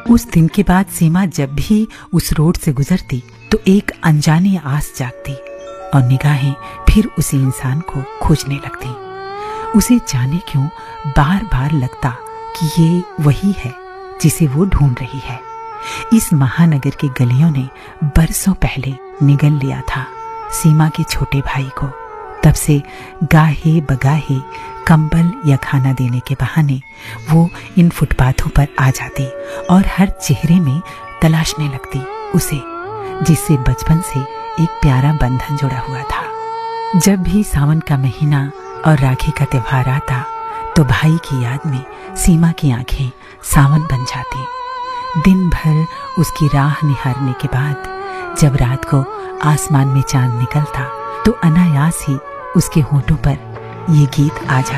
उस दिन के बाद सीमा जब भी उस रोड से गुजरती तो एक अनजानी आस जागती और निगाहें फिर उसी इंसान को खोजने लगती। उसे जाने क्यों बार बार लगता कि ये वही है जिसे वो ढूंढ रही है। इस महानगर की गलियों ने बरसों पहले निगल लिया था सीमा के छोटे भाई को। तब से गाहे बगाहे कंबल या खाना देने के बहाने वो इन फुटपाथों पर आ जाती और हर चेहरे में तलाशने लगती उसे, जिससे बचपन से एक प्यारा बंधन जुड़ा हुआ था। जब भी सावन का महीना और राखी का त्योहार आता तो भाई की याद में सीमा की आंखें सावन बन जाती। दिन भर उसकी राह निहारने के बाद जब रात को आसमान में चांद निकलता तो अनायास ही उसके होठों पर ये गीत आ जाता।